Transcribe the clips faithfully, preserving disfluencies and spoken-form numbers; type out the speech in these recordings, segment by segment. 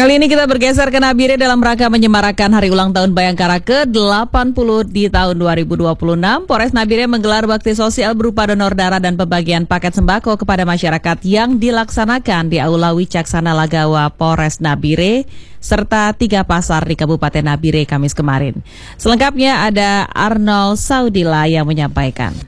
Kali ini kita bergeser ke Nabire dalam rangka menyemarakan hari ulang tahun Bayangkara ke delapan puluh di tahun dua ribu dua puluh enam. Polres Nabire menggelar bakti sosial berupa donor darah dan pembagian paket sembako kepada masyarakat yang dilaksanakan di Aula Wicaksana Lagawa Polres Nabire serta tiga pasar di Kabupaten Nabire Kamis kemarin. Selengkapnya ada Arnold Saudila yang menyampaikan.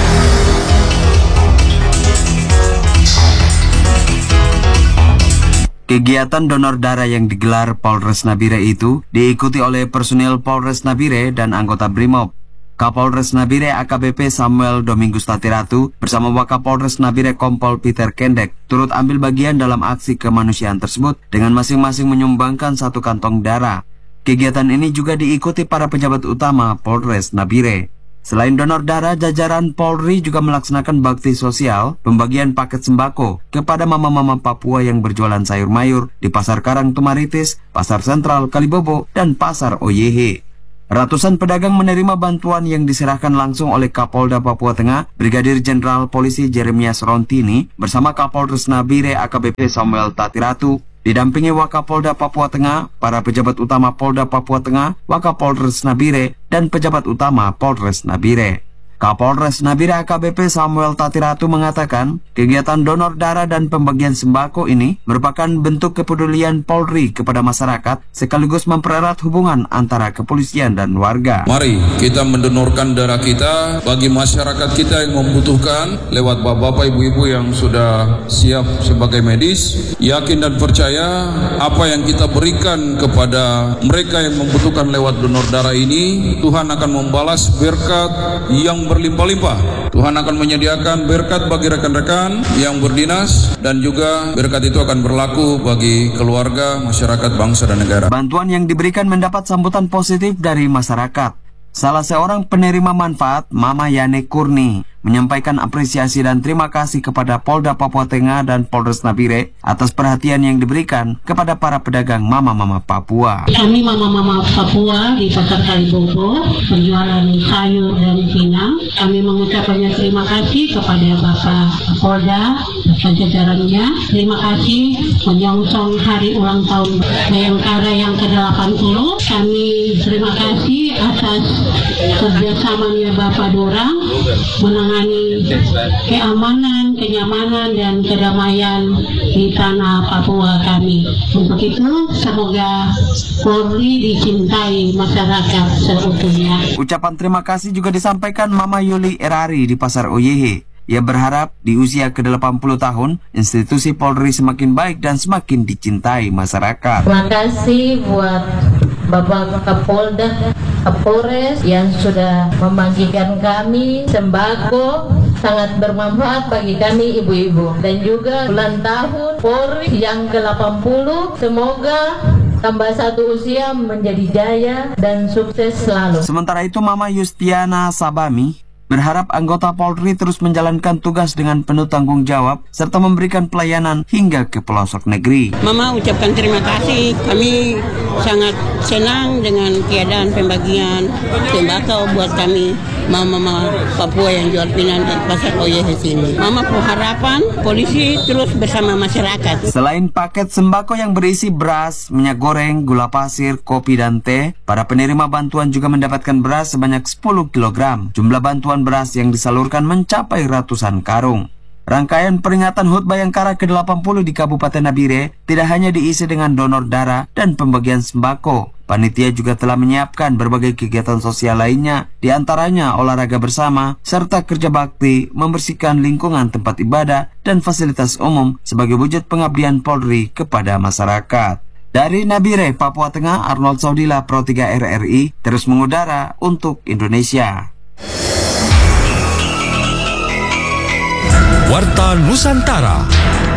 Kegiatan donor darah yang digelar Polres Nabire itu diikuti oleh personil Polres Nabire dan anggota Brimob. Kapolres Nabire A K B P Samuel Domingus Tatiratu bersama Wakapolres Nabire Kompol Peter Kendek turut ambil bagian dalam aksi kemanusiaan tersebut dengan masing-masing menyumbangkan satu kantong darah. Kegiatan ini juga diikuti para pejabat utama Polres Nabire. Selain donor darah, jajaran Polri juga melaksanakan bakti sosial pembagian paket sembako kepada mama-mama Papua yang berjualan sayur mayur di Pasar Karang Tumaritis, Pasar Sentral Kalibobo, dan Pasar O Y H. Ratusan pedagang menerima bantuan yang diserahkan langsung oleh Kapolda Papua Tengah, Brigadir Jenderal Polisi Jeremias Rontini bersama Kapolres Nabire A K B P Samuel Tatiratu. Didampingi Wakapolda Papua Tengah, para pejabat utama Polda Papua Tengah, Wakapolres Nabire, dan pejabat utama Polres Nabire. Kapolres Nabire A K B P Samuel Tatiratu mengatakan, kegiatan donor darah dan pembagian sembako ini merupakan bentuk kepedulian Polri kepada masyarakat sekaligus mempererat hubungan antara kepolisian dan warga. Mari kita mendonorkan darah kita bagi masyarakat kita yang membutuhkan lewat bapak-bapak ibu-ibu yang sudah siap sebagai medis. Yakin dan percaya apa yang kita berikan kepada mereka yang membutuhkan lewat donor darah ini, Tuhan akan membalas berkat yang berlimpah-limpah. Tuhan akan menyediakan berkat bagi rekan-rekan yang berdinas dan juga berkat itu akan berlaku bagi keluarga, masyarakat, bangsa, dan negara. Bantuan yang diberikan mendapat sambutan positif dari masyarakat. Salah seorang penerima manfaat, Mama Yane Kurni, menyampaikan apresiasi dan terima kasih kepada Polda Papua Tengah dan Polres Nabire atas perhatian yang diberikan kepada para pedagang mama-mama Papua. Kami mama-mama Papua di Pasar Kalibobo berjualan sayur dan pinang. Kami mengucapkan terima kasih kepada Bapak Polda beserta jajarannya. Terima kasih menyongsong hari ulang tahun Bayangkara yang ke delapan puluh. Kami terima kasih atas kerjasamanya Bapak Dorang menangani keamanan, kenyamanan, dan kedamaian di tanah Papua kami. Untuk itu, semoga Polri dicintai masyarakat seutuhnya. Ucapan terima kasih juga disampaikan Mama Yuli Erari di Pasar O Y H. Ia berharap di usia ke delapan puluh tahun, institusi Polri semakin baik dan semakin dicintai masyarakat. Terima kasih buat Bapak Kapolda, Kapolres yang sudah membagikan kami sembako, sangat bermanfaat bagi kami ibu-ibu. Dan juga ulang tahun Polri yang ke delapan puluh, semoga tambah satu usia menjadi jaya dan sukses selalu. Sementara itu Mama Yustiana Sabami berharap anggota Polri terus menjalankan tugas dengan penuh tanggung jawab serta memberikan pelayanan hingga ke pelosok negeri. Mama ucapkan terima kasih. Kami sangat senang dengan keadaan pembagian sembako buat kami mama-mama Papua yang jual pinang di Pasar O Y H ini. Mama berharapan polisi terus bersama masyarakat. Selain paket sembako yang berisi beras, minyak goreng, gula pasir, kopi, dan teh, para penerima bantuan juga mendapatkan beras sebanyak sepuluh kilogram. Jumlah bantuan beras yang disalurkan mencapai ratusan karung. Rangkaian peringatan H U T Bayangkara ke delapan puluh di Kabupaten Nabire tidak hanya diisi dengan donor darah dan pembagian sembako. Panitia juga telah menyiapkan berbagai kegiatan sosial lainnya, diantaranya olahraga bersama, serta kerja bakti, membersihkan lingkungan tempat ibadah dan fasilitas umum sebagai wujud pengabdian Polri kepada masyarakat. Dari Nabire, Papua Tengah, Arnold Saudila, Pro tiga R R I, terus mengudara untuk Indonesia. Warta Nusantara.